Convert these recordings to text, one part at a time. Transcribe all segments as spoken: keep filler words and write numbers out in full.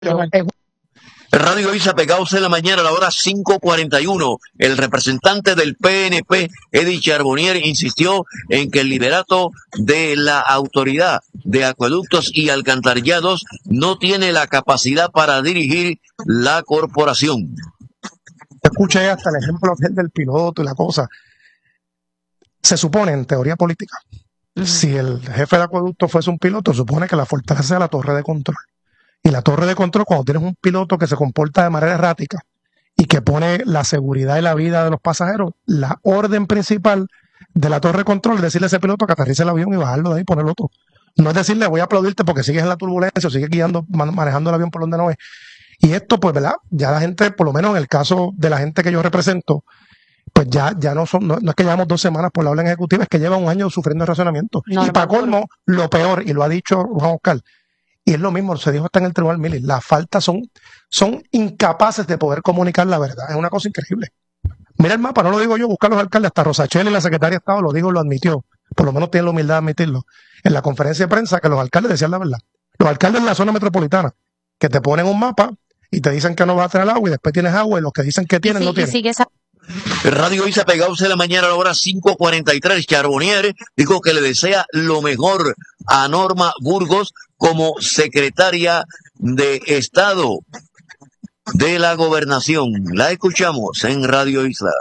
Radio Isa, pegados en la mañana a la hora cinco cuarenta y uno. El representante del P N P, Eddie Charbonnier, insistió en que el liderato de la Autoridad de Acueductos y Alcantarillados no tiene la capacidad para dirigir la corporación. Escuché hasta el ejemplo del piloto y la cosa. Se supone, en teoría política, uh-huh. si el jefe de acueducto fuese un piloto, supone que la fortaleza sea la torre de control. Y la torre de control, cuando tienes un piloto que se comporta de manera errática y que pone la seguridad y la vida de los pasajeros, la orden principal de la torre de control es decirle a ese piloto que aterrice el avión y bajarlo de ahí y poner otro. No es decirle, voy a aplaudirte porque sigues en la turbulencia o sigues guiando, manejando el avión por donde no es. Y esto, pues, ¿verdad? Ya la gente, por lo menos en el caso de la gente que yo represento, pues ya, ya no son, no, no es que llevamos dos semanas por la orden ejecutiva, es que lleva un año sufriendo racionamiento. No, y no, para no, colmo, no. Lo peor, y lo ha dicho Juan Oscar, y es lo mismo, se dijo hasta en el Tribunal Mili, las faltas son, son incapaces de poder comunicar la verdad. Es una cosa increíble. Mira el mapa, no lo digo yo, buscar los alcaldes, hasta Rosachel y la secretaria de Estado lo dijo, lo admitió. Por lo menos tienen la humildad de admitirlo. En la conferencia de prensa, que los alcaldes decían la verdad. Los alcaldes de la zona metropolitana, que te ponen un mapa y te dicen que no vas a tener agua y después tienes agua y los que dicen que tienen, sí, no tienen. Sigue esa... Radio Isa, pegados en la mañana a la hora cinco cuarenta y tres. Charbonnier dijo que le desea lo mejor a Norma Burgos como secretaria de Estado de la Gobernación. La escuchamos en Radio Isla.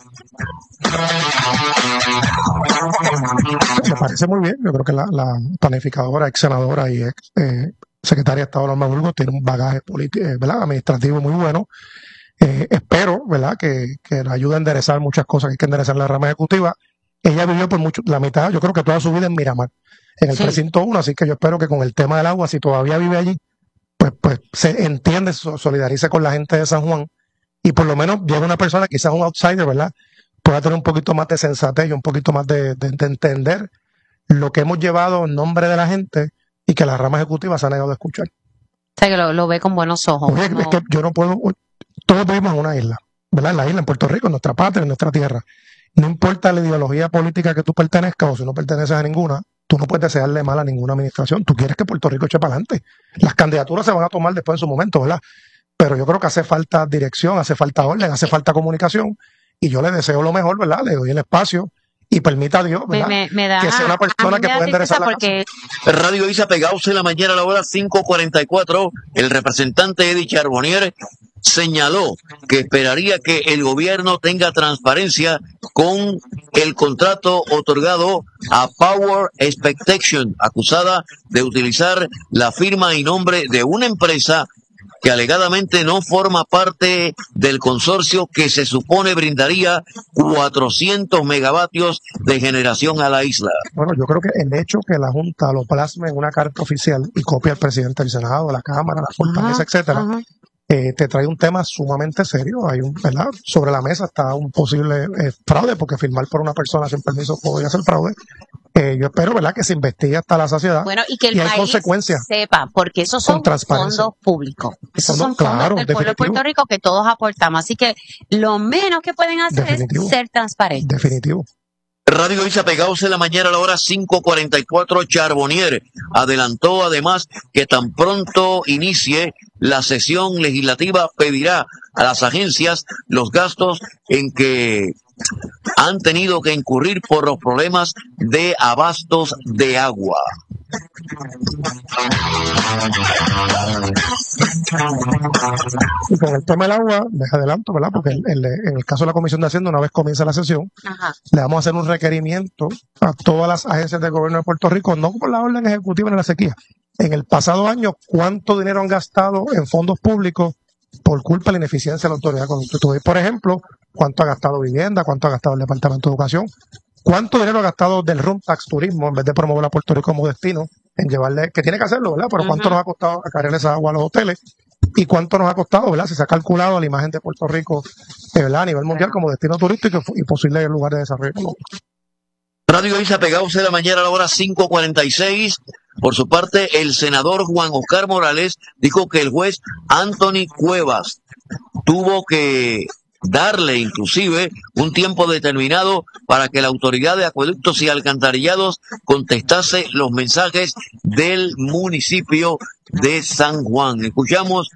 Me parece muy bien. Yo creo que la, la planificadora, ex senadora y ex eh, secretaria de Estado Norma Burgos tiene un bagaje político, eh, ¿verdad? administrativo muy bueno. Eh, espero, ¿verdad?, que, que le ayude a enderezar muchas cosas que hay que enderezar en la rama ejecutiva. Ella vivió por mucho, la mitad, yo creo que toda su vida en Miramar, en el sí. precinto uno, así que yo espero que con el tema del agua, si todavía vive allí, pues, pues se entiende, se solidarice con la gente de San Juan y por lo menos lleve una persona, quizás un outsider, ¿verdad?, pueda tener un poquito más de sensatez y un poquito más de, de, de entender lo que hemos llevado en nombre de la gente y que la rama ejecutiva se ha negado a escuchar. O sea, que lo, lo ve con buenos ojos. Oye, no. Es que yo no puedo... Todos vivimos en una isla, ¿verdad? En la isla, en Puerto Rico, en nuestra patria, en nuestra tierra. No importa la ideología política que tú pertenezcas o si no perteneces a ninguna, tú no puedes desearle mal a ninguna administración. Tú quieres que Puerto Rico eche para adelante. Las candidaturas se van a tomar después en su momento, ¿verdad? Pero yo creo que hace falta dirección, hace falta orden, hace falta comunicación y yo le deseo lo mejor, ¿verdad? Le doy el espacio y permita a Dios, ¿verdad?, me, me da, que sea una persona que pueda enderezar la porque... casa. Radio Isa, pegados en la mañana a la hora cinco cuarenta y cuatro. El representante Eddie Charbonnier señaló que esperaría que el gobierno tenga transparencia con el contrato otorgado a Power Expectation, acusada de utilizar la firma y nombre de una empresa que alegadamente no forma parte del consorcio que se supone brindaría cuatrocientos megavatios de generación a la isla. Bueno, yo creo que el hecho que la Junta lo plasme en una carta oficial y copie al presidente del Senado, la Cámara, la Fortaleza, etcétera, uh-huh. Eh, te trae un tema sumamente serio. Hay un, ¿verdad? Sobre la mesa está un posible eh, fraude, porque firmar por una persona sin permiso podría ser fraude. Eh, yo espero, ¿verdad?, que se investigue hasta la saciedad. Bueno, y que el y hay país consecuencias sepa, porque esos son fondos públicos. Esos son fondos claro, del pueblo de Puerto Rico que todos aportamos. Así que lo menos que pueden hacer definitivo. Es ser transparentes. Definitivo. Radio Isa, pegados en la mañana a la hora cinco cuarenta y cuatro. Charbonnier adelantó además que tan pronto inicie la sesión legislativa pedirá a las agencias los gastos en que han tenido que incurrir por los problemas de abastos de agua. Y con el tema del agua, les adelanto, ¿verdad? Porque el, el, en el caso de la Comisión de Hacienda, una vez comienza la sesión, Ajá. le vamos a hacer un requerimiento a todas las agencias del gobierno de Puerto Rico, no por la orden ejecutiva ni la sequía. En el pasado año, ¿cuánto dinero han gastado en fondos públicos por culpa de la ineficiencia de la autoridad constitucional? Por ejemplo, ¿cuánto ha gastado vivienda? ¿Cuánto ha gastado el Departamento de Educación? ¿Cuánto dinero ha gastado del Room Tax Turismo en vez de promover a Puerto Rico como destino? En llevarle, que tiene que hacerlo, ¿verdad? Pero ¿cuánto uh-huh. nos ha costado cargar esa agua a los hoteles? ¿Y cuánto nos ha costado, verdad? Si se ha calculado la imagen de Puerto Rico, ¿verdad?, a nivel mundial como destino turístico y posible lugar de desarrollo económico. Radio Isa, pegados en la mañana a la hora cinco cuarenta y seis. Por su parte, el senador Juan Oscar Morales dijo que el juez Anthony Cuevas tuvo que darle inclusive un tiempo determinado para que la autoridad de acueductos y alcantarillados contestase los mensajes del municipio de San Juan. Escuchamos